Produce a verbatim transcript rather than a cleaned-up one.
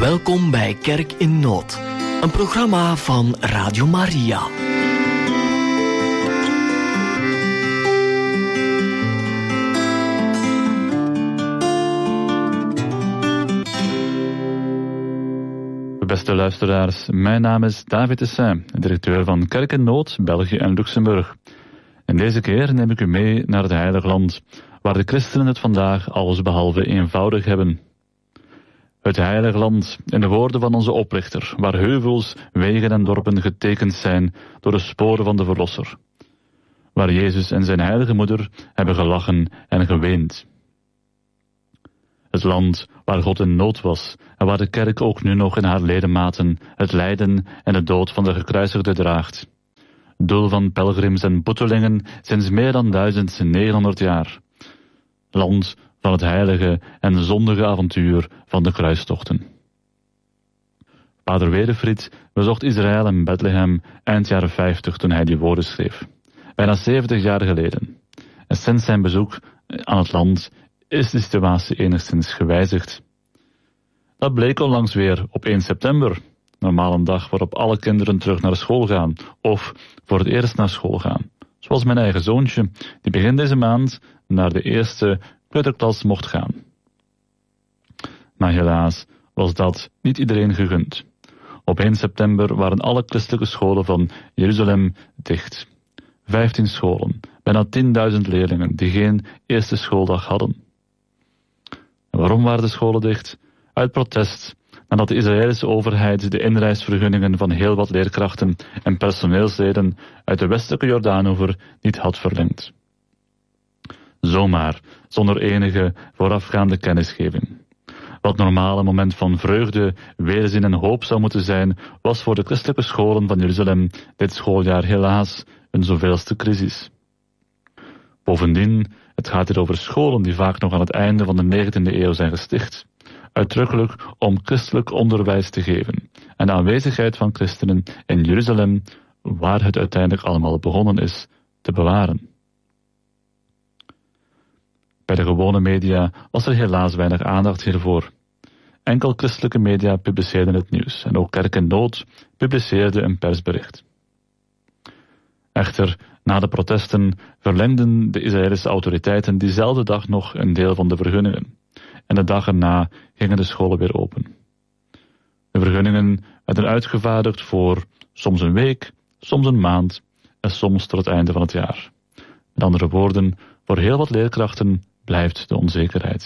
Welkom bij Kerk in Nood, een programma van Radio Maria. Beste luisteraars, mijn naam is David Tessin, directeur van Kerk in Nood, België en Luxemburg. En deze keer neem ik u mee naar het Heilige Land, waar de christenen het vandaag allesbehalve eenvoudig hebben. Het Heilige Land, in de woorden van onze oprichter, waar heuvels, wegen en dorpen getekend zijn door de sporen van de Verlosser. Waar Jezus en zijn heilige moeder hebben gelachen en geweend. Het land waar God in nood was en waar de kerk ook nu nog in haar ledematen het lijden en de dood van de gekruisigde draagt. Doel van pelgrims en boetelingen sinds meer dan duizend negenhonderd jaar. Land van het heilige en zondige avontuur van de kruistochten. Vader Wedefried bezocht Israël en Bethlehem eind jaren vijftig toen hij die woorden schreef. Bijna zeventig jaar geleden. En sinds zijn bezoek aan het land is de situatie enigszins gewijzigd. Dat bleek onlangs weer op één september, normaal een dag waarop alle kinderen terug naar school gaan, of voor het eerst naar school gaan. Zoals mijn eigen zoontje, die begin deze maand naar de eerste kleuterklas mocht gaan. Maar helaas was dat niet iedereen gegund. Op één september waren alle christelijke scholen van Jeruzalem dicht. Vijftien scholen, bijna tienduizend leerlingen die geen eerste schooldag hadden. En waarom waren de scholen dicht? Uit protest nadat de Israëlische overheid de inreisvergunningen van heel wat leerkrachten en personeelsleden uit de westelijke Jordaanoever niet had verlengd. Zomaar, zonder enige voorafgaande kennisgeving. Wat normaal een moment van vreugde, weerzin en hoop zou moeten zijn, was voor de christelijke scholen van Jeruzalem dit schooljaar helaas een zoveelste crisis. Bovendien, het gaat hier over scholen die vaak nog aan het einde van de negentiende eeuw zijn gesticht. Uitdrukkelijk om christelijk onderwijs te geven en de aanwezigheid van christenen in Jeruzalem, waar het uiteindelijk allemaal begonnen is, te bewaren. Bij de gewone media was er helaas weinig aandacht hiervoor. Enkel christelijke media publiceerden het nieuws en ook Kerk in Nood publiceerde een persbericht. Echter, na de protesten verlengden de Israëlische autoriteiten diezelfde dag nog een deel van de vergunningen. En de dag erna gingen de scholen weer open. De vergunningen werden uitgevaardigd voor soms een week, soms een maand en soms tot het einde van het jaar. Met andere woorden, voor heel wat leerkrachten blijft de onzekerheid.